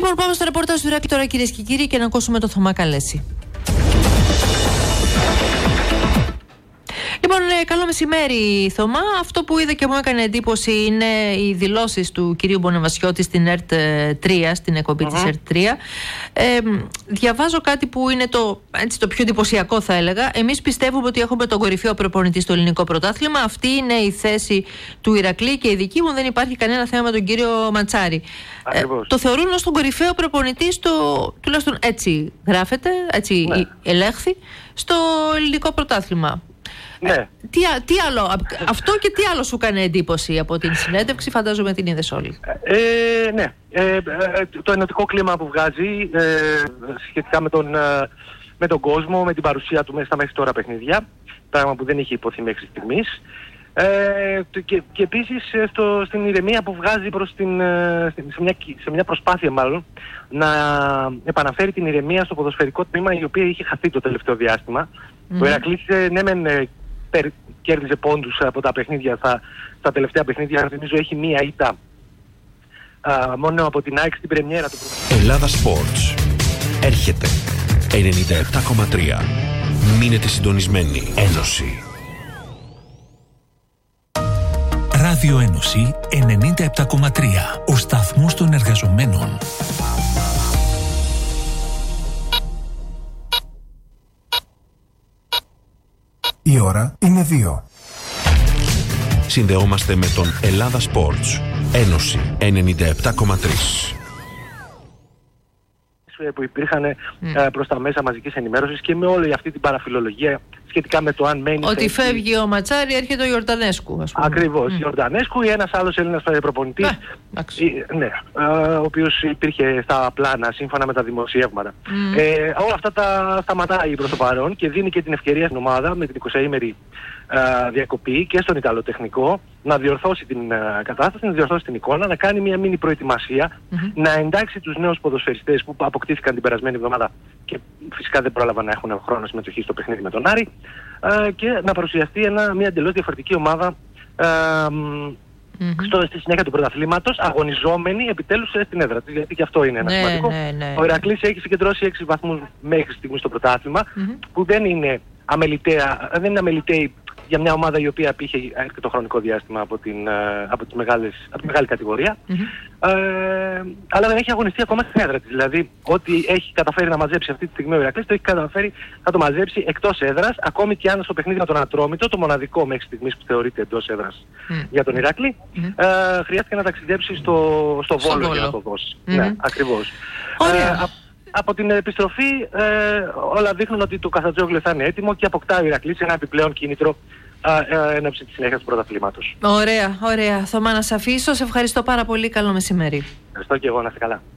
Λοιπόν, πάμε στο ρεπορτάζ του Ηράκλη τώρα, κυρίες και κύριοι, και να ακούσουμε το Θωμά Καλέση. Λοιπόν, καλό μεσημέρι, Θωμά. Αυτό που είδα και μου έκανε εντύπωση είναι οι δηλώσεις του κυρίου Μπονεβασιώτη στην ΕΡΤ3, στην εκπομπή της ΕΡΤ3. Διαβάζω κάτι που είναι το πιο εντυπωσιακό, θα έλεγα. Εμείς πιστεύουμε ότι έχουμε τον κορυφαίο προπονητή στο ελληνικό πρωτάθλημα. Αυτή είναι η θέση του Ηρακλή και η δική μου. Δεν υπάρχει κανένα θέμα με τον κύριο Ματσάρη. Το θεωρούν ως τον κορυφαίο προπονητή, τουλάχιστον έτσι γράφεται, έτσι ελέγχθη, στο ελληνικό πρωτάθλημα. Ναι. Τι άλλο, αυτό και τι άλλο σου έκανε εντύπωση από την συνέντευξη, φαντάζομαι την είδες όλοι. Ναι, το ενωτικό κλίμα που βγάζει σχετικά με τον κόσμο, με την παρουσία του μέσα στα μέχρι τώρα παιχνίδια, πράγμα που δεν είχε υποθεί μέχρι στιγμής, και επίσης στην ηρεμία που βγάζει σε μια προσπάθεια μάλλον να επαναφέρει την ηρεμία στο ποδοσφαιρικό τμήμα, η οποία είχε χαθεί το τελευταίο διάστημα. Ο Ηρακλής κέρδιζε πόντους από τα παιχνίδια, στα τελευταία παιχνίδια. Νομίζω έχει μία ήττα μόνο από την ΑΕΚ στην πρεμιέρα του. Ελλάδα Sports έρχεται 97,3. Μείνετε συντονισμένοι. Ένωση. Ράδιο Ένωση 97,3. Ο σταθμός των εργαζομένων. Η ώρα είναι 2. Συνδεόμαστε με τον Ελλάδα Sports. Ένωση 97,3. Που υπήρχαν προς τα μέσα μαζικής ενημέρωσης και με όλη αυτή την παραφιλολογία σχετικά με το αν μένει. Ότι φεύγει ο Ματσάρη, έρχεται ο Ιορδανέσκου, ας πούμε. Ακριβώς, Ιορδανέσκου ή ένας άλλος Έλληνας προπονητής, ο οποίος υπήρχε στα πλάνα σύμφωνα με τα δημοσιεύματα. Όλα αυτά τα σταματάει προς το παρόν και δίνει και την ευκαιρία στην ομάδα με την 20ημερη διακοπή και στον Ιταλοτεχνικό να διορθώσει την κατάσταση, να διορθώσει την εικόνα, να κάνει μια μίνι προετοιμασία, να εντάξει τους νέους ποδοσφαιριστές που αποκτήθηκαν την περασμένη εβδομάδα και φυσικά δεν πρόλαβαν να έχουν χρόνο συμμετοχή στο παιχνίδι με τον Άρη, και να παρουσιαστεί μια εντελώς διαφορετική ομάδα στη συνέχεια του πρωταθλήματος, αγωνιζόμενη επιτέλους στην έδρα της, γιατί και αυτό είναι ένα σημαντικό. Ο Ηρακλής έχει συγκεντρώσει 6 βαθμούς μέχρι στιγμή στο πρωτάθλημα, που δεν είναι αμεληταίοι για μια ομάδα η οποία πήγε αρκετό χρονικό διάστημα από τη μεγάλη κατηγορία, αλλά δεν έχει αγωνιστεί ακόμα στην έδρα της. Δηλαδή, ό,τι έχει καταφέρει να μαζέψει αυτή τη στιγμή ο Ηρακλής, το έχει καταφέρει να το μαζέψει εκτός έδρας, ακόμη και αν στο παιχνίδι με τον Ατρόμητο, το μοναδικό μέχρι στιγμής που θεωρείται εντός έδρας για τον Ηρακλή, χρειάστηκε να ταξιδέψει στο Βόλο για να το δώσει. Ναι, ακριβώς. Από την επιστροφή όλα δείχνουν ότι το Καστατζόγλιο θα είναι έτοιμο και αποκτά ο Ηρακλής ένα επιπλέον κίνητρο εν ώψη της συνέχειας του πρωταθλήματος. Ωραία. Θωμά, να σε αφήσω. Σε ευχαριστώ πάρα πολύ. Καλό μεσημέρι. Ευχαριστώ και εγώ. Να είστε καλά.